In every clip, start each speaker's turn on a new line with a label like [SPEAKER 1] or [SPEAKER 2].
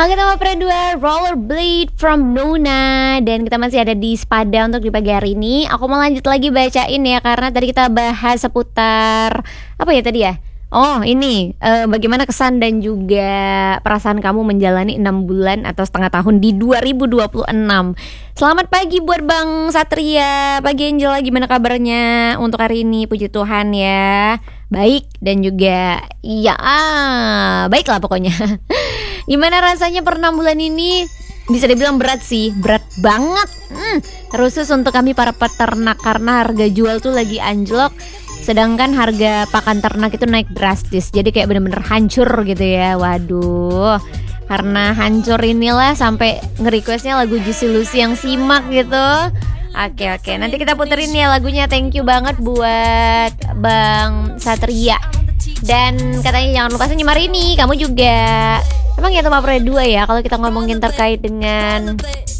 [SPEAKER 1] Oke, tema pre 2 Rollerblade from Nona. Dan kita masih ada di Spada untuk di pagi hari ini. Aku mau lanjut lagi bacain ya, karena tadi kita bahas seputar apa ya tadi ya? Oh ini bagaimana kesan dan juga perasaan kamu menjalani 6 bulan atau setengah tahun di 2026. Selamat pagi buat Bang Satria. Pagi Angela, gimana kabarnya untuk hari ini? Puji Tuhan ya, baik dan juga ya baiklah pokoknya. Gimana rasanya per 6 bulan ini? Bisa dibilang berat sih, berat banget. Khusus untuk kami para peternak, karena harga jual tuh lagi anjlok, sedangkan harga pakan ternak itu naik drastis. Jadi kayak bener-bener hancur gitu ya. Waduh, karena hancur inilah sampai nge-requestnya lagu Juicy Lucy yang simak gitu. Oke, nanti kita puterin ya lagunya. Thank you banget buat Bang Satria. Dan katanya jangan lupa senyum hari ini. Kamu juga. Emang ya tema pre 2 ya, kalau kita ngomongin terkait dengan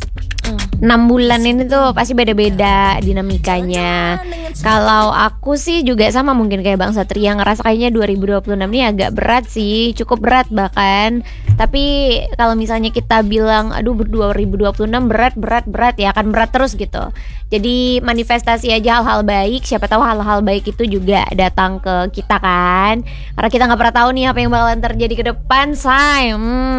[SPEAKER 1] 6 bulan ini tuh pasti beda-beda dinamikanya. Kalau aku sih juga sama mungkin kayak Bang Satria, ngerasa kayaknya 2026 ini agak berat sih, cukup berat bahkan. Tapi kalau misalnya kita bilang aduh 2026 berat ya, akan berat terus gitu. Jadi manifestasi aja hal-hal baik, siapa tahu hal-hal baik itu juga datang ke kita kan. Karena kita nggak pernah tahu nih apa yang bakalan terjadi ke depan, say.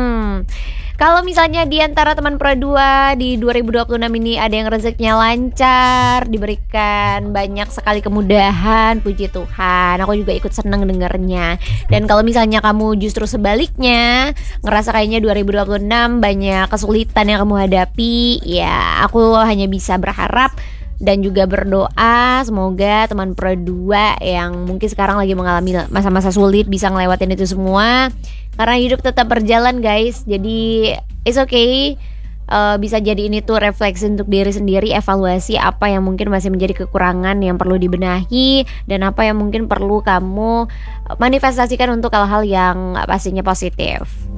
[SPEAKER 1] Kalau misalnya di antara teman Pro 2 di 2026 ini ada yang rezekinya lancar, diberikan banyak sekali kemudahan, puji Tuhan. Aku juga ikut seneng dengernya. Dan kalau misalnya kamu justru sebaliknya, ngerasa kayaknya 2026 banyak kesulitan yang kamu hadapi, ya aku hanya bisa berharap dan juga berdoa semoga teman Pro 2 yang mungkin sekarang lagi mengalami masa-masa sulit bisa ngelewatin itu semua. Karena hidup tetap berjalan guys. Jadi it's okay. Bisa jadi ini tuh refleksi untuk diri sendiri, evaluasi apa yang mungkin masih menjadi kekurangan yang perlu dibenahi, dan apa yang mungkin perlu kamu manifestasikan untuk hal-hal yang pastinya positif.